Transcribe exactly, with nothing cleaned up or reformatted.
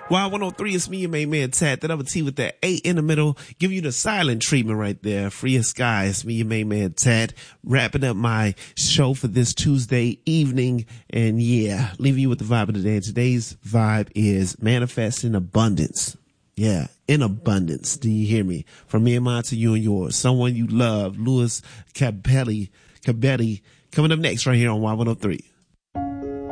Y one oh three, it's me, your main man, Tad. That other T with that eight in the middle. Give you the silent treatment right there. Free as sky. It's me, your main man, Tad. Wrapping up my show for this Tuesday evening. And yeah, leaving you with the vibe of the day. And today's vibe is manifest in abundance. Yeah, in abundance. Do you hear me? From me and mine to you and yours. Someone you love, Louis Cabelli, Cabelli, coming up next right here on Y one oh three.